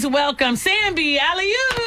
welcome Sambi Aliou.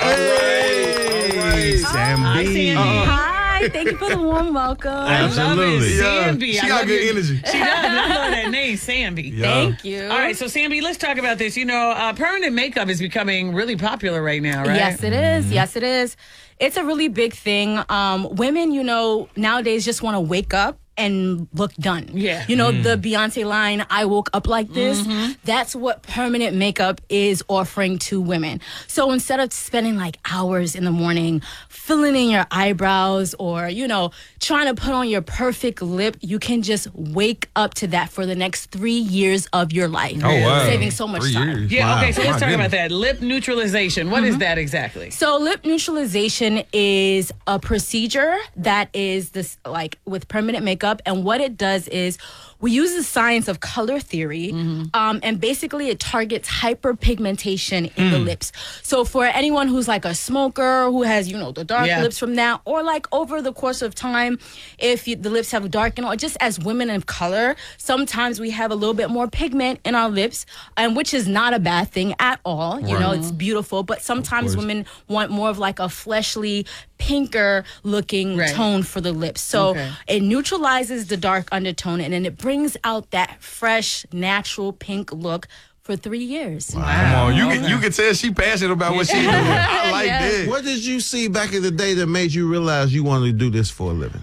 Hey, Hi, Sambi. Hi, thank you for the warm welcome. Absolutely. Sambi. She got good energy. She does. I love that name, Sambi. Thank you. All right, so Sambi, let's talk about this. You know, permanent makeup is becoming really popular right now, right? Yes, it is. Yes, it is. It's a really big thing. Women, nowadays just want to wake up and look done. Yeah. The Beyonce line, I woke up like this. That's what permanent makeup is offering to women. So instead of spending like hours in the morning filling in your eyebrows or, trying to put on your perfect lip, you can just wake up to that for the next 3 years of your life. Oh, wow. Saving so much 3 time. years. Yeah, Wow. okay, so let's My talk goodness. about that. Lip neutralization. What is that exactly? So lip neutralization is a procedure that is this with permanent makeup, and what it does is we use the science of color theory, and basically it targets hyperpigmentation in the lips. So for anyone who's like a smoker who has the dark lips from that, or like over the course of time, if the lips have darkened, or just as women of color, sometimes we have a little bit more pigment in our lips, and which is not a bad thing at all. It's beautiful, but sometimes women want more of like a fleshly, pinker looking tone for the lips. So it neutralizes the dark undertone, and then it brings out that fresh, natural pink look for 3 years. Come on, you can tell she passionate about what she doing. I like that. What did you see back in the day that made you realize you wanted to do this for a living?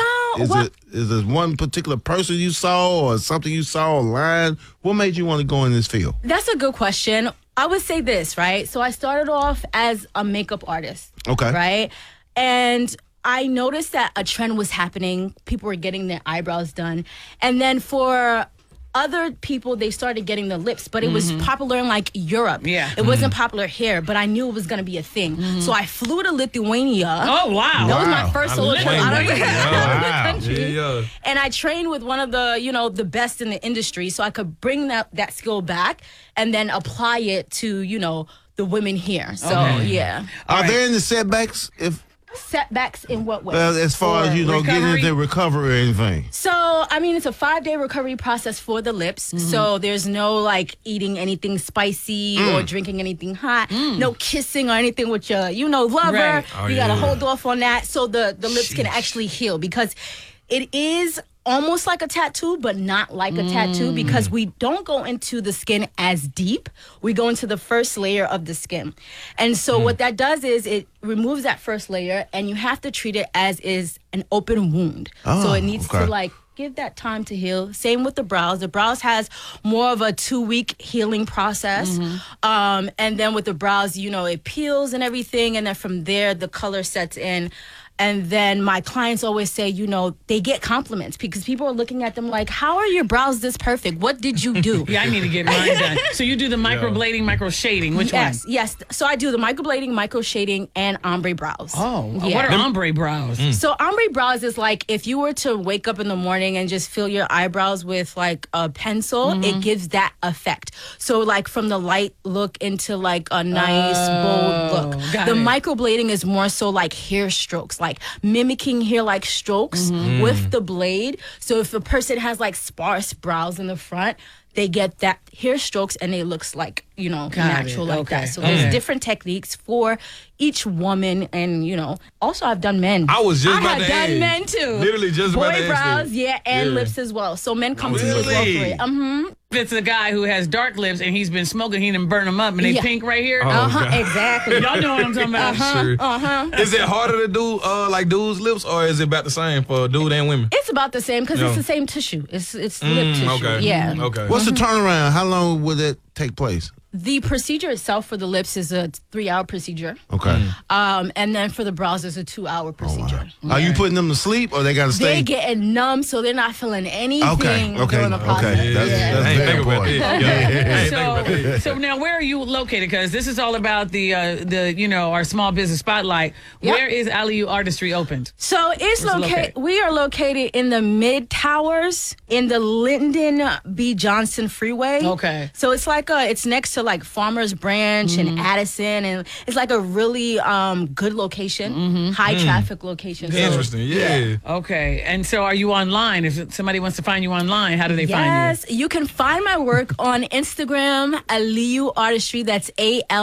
Is it one particular person you saw or something you saw online? What made you want to go in this field? That's a good question. I would say this, right? So I started off as a makeup artist. Okay. Right? And I noticed that a trend was happening. People were getting their eyebrows done. And then for other people, they started getting the lips, but it was popular in like Europe. Yeah. It wasn't popular here, but I knew it was going to be a thing. So I flew to Lithuania. Oh, wow. That was my first solo trip out of the Wow. country. Yeah. And I trained with one of the, the best in the industry, so I could bring that skill back and then apply it to, the women here. So, yeah. Are there any setbacks Setbacks in what way? as far as, getting recovery? into recovery or anything? So, it's a 5-day recovery process for the lips. So there's no like eating anything spicy or drinking anything hot. No kissing or anything with your, lover. Right. Oh, You got to yeah. hold off on that so the lips can actually heal, because it is almost like a tattoo, but not like a tattoo, because we don't go into the skin as deep. We go into the first layer of the skin. And so what that does is it removes that first layer, and you have to treat it as is an open wound. So it needs to give that time to heal. Same with the brows. The brows has more of a 2-week healing process. And then with the brows, it peels and everything. And then from there, the color sets in. And then my clients always say, they get compliments because people are looking at them like, how are your brows this perfect? What did you do? Yeah, I need to get mine done. So you do the microblading, micro shading. Which one? Yes. So I do the microblading, micro shading, and ombre brows. Oh, Yeah. what are ombre brows? So ombre brows is like if you were to wake up in the morning and just fill your eyebrows with like a pencil, it gives that effect. So like from the light look into like a nice bold look. got The it. microblading is more so like hair strokes, like mimicking hair-like strokes with the blade. So if a person has like sparse brows in the front, they get that hair strokes and it looks like, natural like Okay. that. So there's different techniques for each woman. And, also I've done men. I was just about have to ask. done men too. Literally just about to Boy ask brows, that. and Yeah. lips as well. So men come to me as well for Really? it. If it's a guy who has dark lips and he's been smoking, he done burn them up and they Yeah. pink right here. God. Exactly. Y'all know what I'm talking about. Sure. Is it harder to do like dudes' lips, or is it about the same for dude and women? It's about the same because Yeah. it's the same tissue. It's lip tissue. Okay. Yeah. Okay. What's the turnaround? How long would it take place? The procedure itself for the lips is a 3-hour procedure. Okay. And then for the brows, it's a 2-hour procedure. Are you putting them to sleep or they got to stay? They getting numb, so they're not feeling anything Okay. during the process. Okay. That's I ain't very think about important. that. Yeah. I ain't think about that. So now, where are you located? Because this is all about the our small business spotlight. Yep. Where is Aliou Artistry opened? So Where's it located? we are located in the Mid Towers in the Lyndon B. Johnson Freeway. Okay. So it's like it's next to like Farmers Branch and Addison, and it's like a really good location, high traffic location. So, Interesting. Yeah. Okay. And so, are you online? If somebody wants to find you online, how do they find you? Yes, you can find my work on Instagram, Aliou Artistry. That's